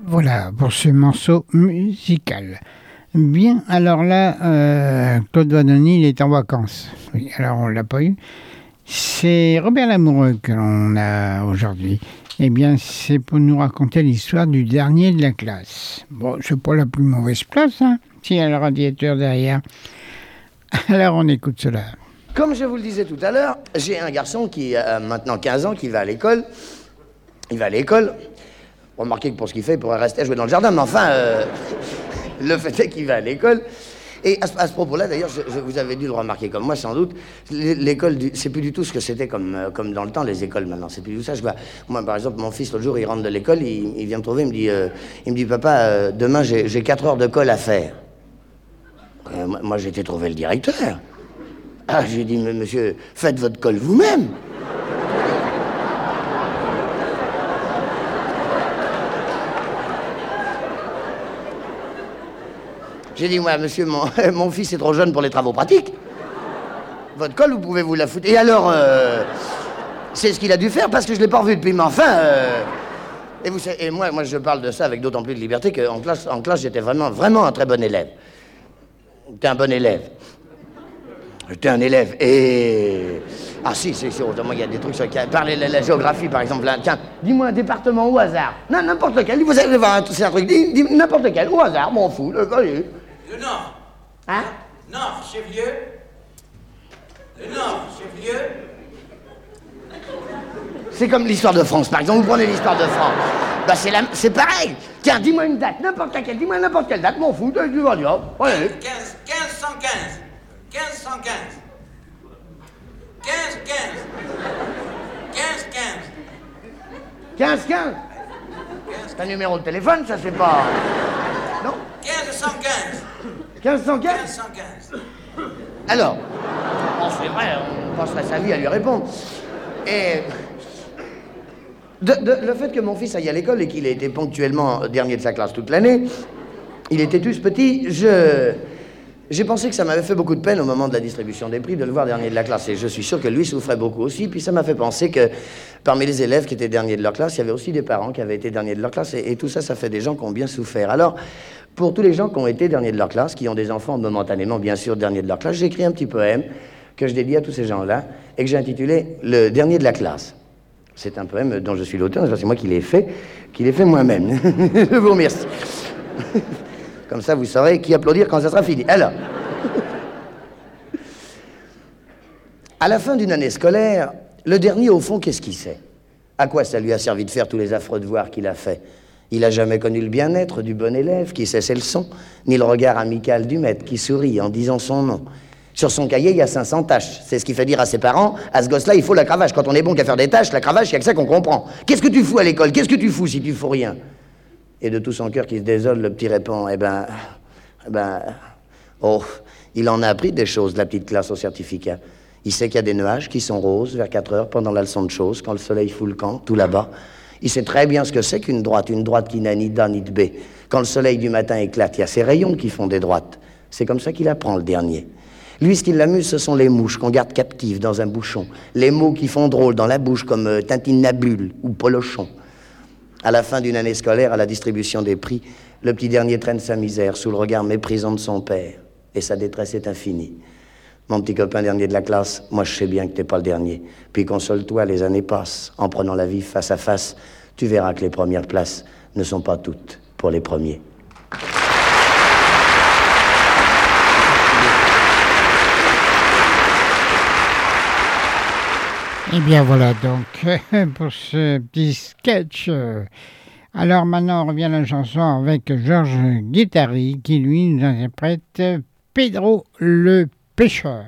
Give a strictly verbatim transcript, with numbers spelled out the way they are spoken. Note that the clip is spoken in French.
Voilà pour ce morceau musical. Bien, alors là, euh, Claude Vanoni, il est en vacances. Oui, alors on ne l'a pas eu. C'est Robert Lamoureux que l'on a aujourd'hui. Eh bien, c'est pour nous raconter l'histoire du dernier de la classe. Bon, c'est pas la plus mauvaise place, hein, s'il y a le radiateur derrière. Alors on écoute cela. Comme je vous le disais tout à l'heure, j'ai un garçon qui a maintenant quinze ans, qui va à l'école. Il va à l'école. Remarquez que pour ce qu'il fait, il pourrait rester à jouer dans le jardin, mais enfin, euh, le fait est qu'il va à l'école. Et à ce, à ce propos-là, d'ailleurs, je, je, vous avez dû le remarquer comme moi, sans doute, l'école, c'est plus du tout ce que c'était comme, euh, comme dans le temps, les écoles maintenant. C'est plus du tout ça. Je vois, moi, par exemple, mon fils, l'autre jour, il rentre de l'école, il, il vient me trouver, il me dit, euh, il me dit papa, euh, demain, j'ai quatre heures de colle à faire. Euh, moi, moi j'ai été trouver le directeur. Ah, j'ai dit, mais monsieur, faites votre colle vous-même. J'ai dit, moi, monsieur, mon, mon fils est trop jeune pour les travaux pratiques. Votre colle, vous pouvez vous la foutre. Et alors, euh, c'est ce qu'il a dû faire parce que je ne l'ai pas revu depuis. Mais enfin, euh, et, vous, et moi, moi, je parle de ça avec d'autant plus de liberté qu'en classe, en classe, j'étais vraiment, vraiment un très bon élève. J'étais un bon élève. J'étais un élève. Et... Ah si, c'est sûr, moi, il y a des trucs sur lesquels... Parler la, la géographie, par exemple. Là, tiens, dis-moi un département au hasard. Non, n'importe lequel. Vous allez voir, c'est un truc. Dis, dis n'importe lequel, au hasard, m'en fous. Le, allez. Le Nord. Hein? Nord, chef-lieu. Le Nord, chef-lieu. C'est comme l'histoire de France, par exemple. Vous prenez l'histoire de France. Bah, c'est la... c'est pareil. Tiens, dis-moi une date, n'importe laquelle. Dis-moi n'importe quelle date, m'en fous. Tu vas dire. Allez. quinze, quinze cent quinze. quinze cent quinze. quinze quinze. quinze quinze. quinze quinze. C'est un numéro de téléphone, ça, c'est pas... Non? quinze cent quinze. quinze cent quinze. quinze cent quinze. Alors, on c'est vrai, on passerait sa vie à lui répondre. Et... De, de, le fait que mon fils aille à l'école et qu'il ait été ponctuellement dernier de sa classe toute l'année, il était tout ce petit, je... J'ai pensé que ça m'avait fait beaucoup de peine au moment de la distribution des prix de le voir dernier de la classe. Et je suis sûr que lui souffrait beaucoup aussi. Puis ça m'a fait penser que parmi les élèves qui étaient derniers de leur classe, il y avait aussi des parents qui avaient été derniers de leur classe. Et, et tout ça, ça fait des gens qui ont bien souffert. Alors, pour tous les gens qui ont été derniers de leur classe, qui ont des enfants momentanément, bien sûr, derniers de leur classe, j'ai écrit un petit poème que je dédie à tous ces gens-là et que j'ai intitulé « Le dernier de la classe ». C'est un poème dont je suis l'auteur, c'est moi qui l'ai fait, qui l'ai fait moi-même. Je vous remercie. Comme ça, vous saurez qui applaudir quand ça sera fini. Alors, à la fin d'une année scolaire, le dernier, au fond, qu'est-ce qu'il sait? À quoi ça lui a servi de faire tous les affreux devoirs qu'il a fait? Il n'a jamais connu le bien-être du bon élève qui sait ses leçons, ni le regard amical du maître qui sourit en disant son nom. Sur son cahier, il y a cinq cents tâches. C'est ce qui fait dire à ses parents, à ce gosse-là, il faut la cravache. Quand on est bon qu'à faire des tâches, la cravache, il n'y a que ça qu'on comprend. Qu'est-ce que tu fous à l'école? Qu'est-ce que tu fous si tu fous rien? Et de tout son cœur qui se désole, le petit répond, eh ben, eh ben, oh, il en a appris des choses, la petite classe au certificat. Il sait qu'il y a des nuages qui sont roses vers quatre heures pendant la leçon de choses, quand le soleil fout le camp, tout là-bas. Il sait très bien ce que c'est qu'une droite, une droite qui n'a ni d'A ni de B. Quand le soleil du matin éclate, il y a ces rayons qui font des droites. C'est comme ça qu'il apprend le dernier. Lui, ce qui l'amuse, ce sont les mouches qu'on garde captives dans un bouchon. Les mots qui font drôle dans la bouche, comme euh, tintinnabule ou polochon. À la fin d'une année scolaire, à la distribution des prix, le petit dernier traîne sa misère sous le regard méprisant de son père. Et sa détresse est infinie. Mon petit copain dernier de la classe, moi je sais bien que t'es pas le dernier. Puis console-toi, les années passent. En prenant la vie face à face, tu verras que les premières places ne sont pas toutes pour les premiers. Eh bien voilà donc pour ce petit sketch. Alors maintenant on revient à la chanson avec Georges Guittari qui lui nous interprète Pedro le pêcheur.